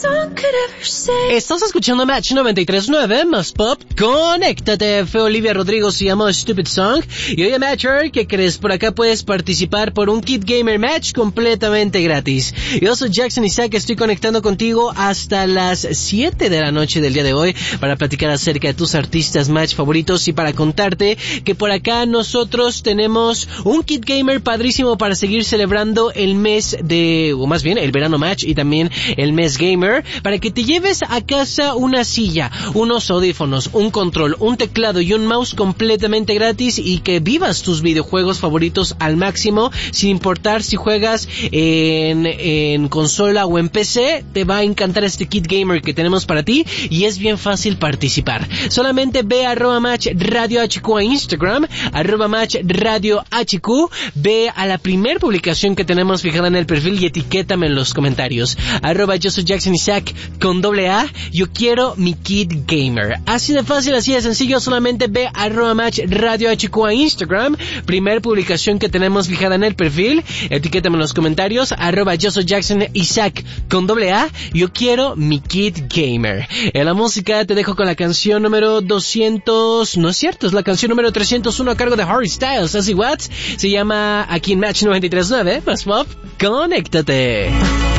Estás escuchando Match 93.9, más pop, conéctate. Fue Olivia Rodrigo, se llamó Stupid Song. Y oye, Matcher, ¿qué crees? Por acá puedes participar por un Kid Gamer Match completamente gratis. Yo soy Jackson Isaac, estoy conectando contigo hasta las 7 de la noche del día de hoy para platicar acerca de tus artistas Match favoritos y para contarte que por acá nosotros tenemos un Kid Gamer padrísimo para seguir celebrando el mes de, o más bien el verano Match y también el mes Gamer, para que te lleves a casa una silla, unos audífonos, un control, un teclado y un mouse completamente gratis y que vivas tus videojuegos favoritos al máximo, sin importar si juegas en consola o en PC. Te va a encantar este Kid Gamer que tenemos para ti y es bien fácil participar. Solamente ve a @Match Radio HQ a Instagram, @Match Radio HQ, ve a la primer publicación que tenemos fijada en el perfil y etiquétame en los comentarios. Yo soy Jackson Isaac con AA, yo quiero mi Kid Gamer. Así de fácil, así de sencillo, solamente ve a @Match Radio HQ a Instagram, primer publicación que tenemos fijada en el perfil, etiquétame en los comentarios, yo soy Jackson Isaac con AA, yo quiero mi Kid Gamer. En la música te dejo con la canción número 200, no es cierto, es la canción número 301 a cargo de Harry Styles, así what, se llama aquí en Match 93.9, más pop, conéctate.